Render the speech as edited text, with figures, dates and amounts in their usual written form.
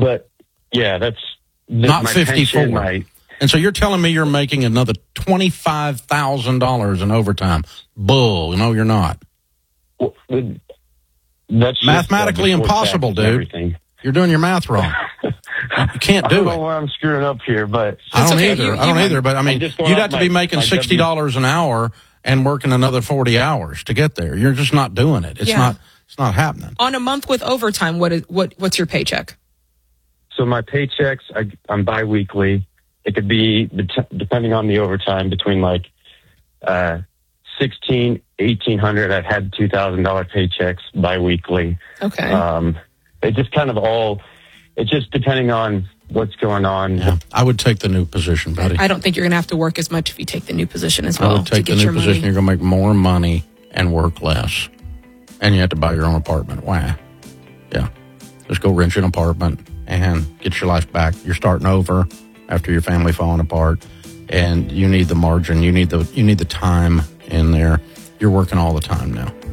But yeah, that's not my 54. pension, And so you're telling me you're making another $25,000 in overtime? Bull. No, you're not. That's mathematically just, impossible, dude. Everything. You're doing your math wrong. You can't do I don't it. know where I'm screwing up here, but I don't okay. either. But I mean, you'd have to be making $60 an hour and working another 40 hours to get there. You're just not doing it. It's not happening. On a month with overtime, what's your paycheck? So my paychecks, I'm biweekly. It could be, depending on the overtime, between like $1,600, $1,800. I've had $2,000 paychecks biweekly. Okay. It just kind of it's just depending on what's going on. Yeah, I would take the new position, buddy. I don't think you're going to have to work as much if you take the new position as well. I would take the new position. You're going to make more money and work less. And you have to buy your own apartment. Wow. Yeah. Just go rent an apartment and get your life back. You're starting over after your family falling apart. And you need the margin. You need the time in there. You're working all the time now.